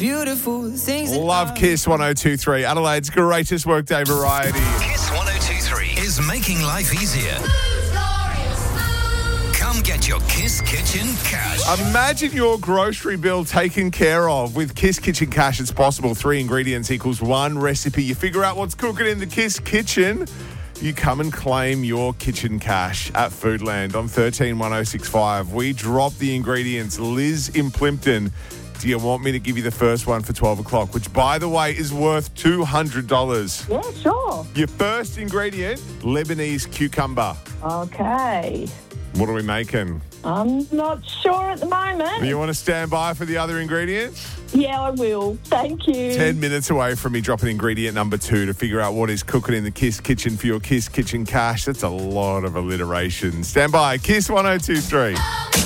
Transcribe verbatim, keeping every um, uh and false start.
beautiful things. Love Kiss one oh two point three, Adelaide's greatest workday variety. Kiss one oh two point three is making life easier. Come get your Kiss Kitchen Cash. Imagine your grocery bill taken care of. With Kiss Kitchen Cash, it's possible. Three ingredients equals one recipe. You figure out what's cooking in the Kiss Kitchen. You come and claim your kitchen cash at Foodland on thirteen one oh six five. We drop the ingredients. Liz in Plimpton, do you want me to give you the first one for twelve o'clock, which, by the way, is worth two hundred dollars? Yeah, sure. Your first ingredient, Lebanese cucumber. Okay. What are we making? I'm not sure at the moment. Do you want to stand by for the other ingredients? Yeah, I will. Thank you. Ten minutes away from me dropping ingredient number two to figure out what is cooking in the Kiss Kitchen for your Kiss Kitchen Cash. That's a lot of alliteration. Stand by. Kiss one oh two point three.